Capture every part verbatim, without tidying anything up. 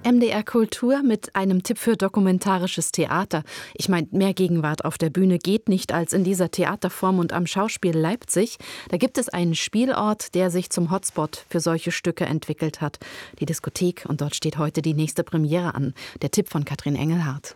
M D R Kultur mit einem Tipp für dokumentarisches Theater. Ich meine, mehr Gegenwart auf der Bühne geht nicht als in dieser Theaterform und am Schauspiel Leipzig. Da gibt es einen Spielort, der sich zum Hotspot für solche Stücke entwickelt hat. Die Diskothek, und dort steht heute die nächste Premiere an. Der Tipp von Katrin Engelhardt.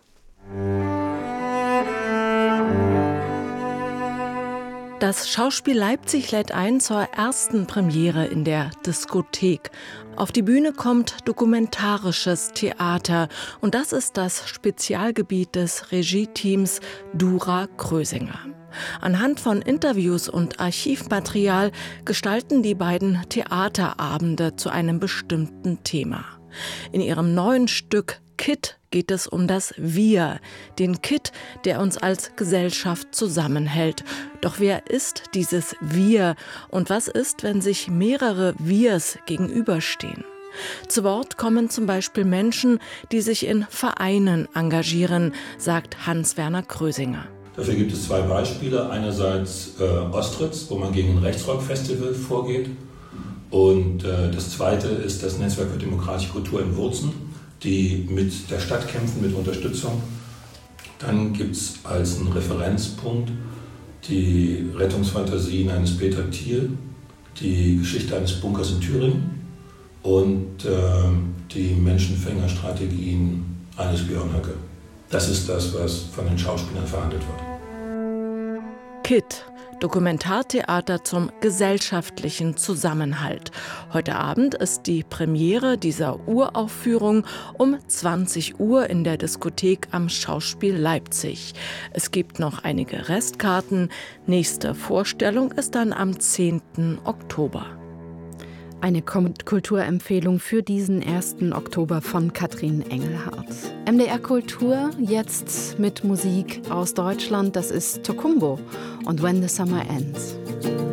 Das Schauspiel Leipzig lädt ein zur ersten Premiere in der Diskothek. Auf die Bühne kommt dokumentarisches Theater und das ist das Spezialgebiet des Regie-Teams Dura Krösinger. Anhand von Interviews und Archivmaterial gestalten die beiden Theaterabende zu einem bestimmten Thema. In ihrem neuen Stück Kit geht es um das Wir, den Kit, der uns als Gesellschaft zusammenhält. Doch wer ist dieses Wir und was ist, wenn sich mehrere Wirs gegenüberstehen? Zu Wort kommen zum Beispiel Menschen, die sich in Vereinen engagieren, sagt Hans-Werner Krösinger. Dafür gibt es zwei Beispiele. Einerseits äh, Ostritz, wo man gegen ein Rechtsrock-Festival vorgeht. Und äh, das zweite ist das Netzwerk für demokratische Kultur in Wurzen, die mit der Stadt kämpfen, mit Unterstützung. Dann gibt es als einen Referenzpunkt die Rettungsfantasien eines Peter Thiel, die Geschichte eines Bunkers in Thüringen und äh, die Menschenfängerstrategien eines Björn Höcke. Das ist das, was von den Schauspielern verhandelt wird. Kit. Dokumentartheater zum gesellschaftlichen Zusammenhalt. Heute Abend ist die Premiere dieser Uraufführung um zwanzig Uhr in der Diskothek am Schauspiel Leipzig. Es gibt noch einige Restkarten. Nächste Vorstellung ist dann am zehnten Oktober. Eine Kulturempfehlung für diesen ersten Oktober von Katrin Engelhardt. M D R Kultur jetzt mit Musik aus Deutschland. Das ist Tokumbo und When the Summer Ends.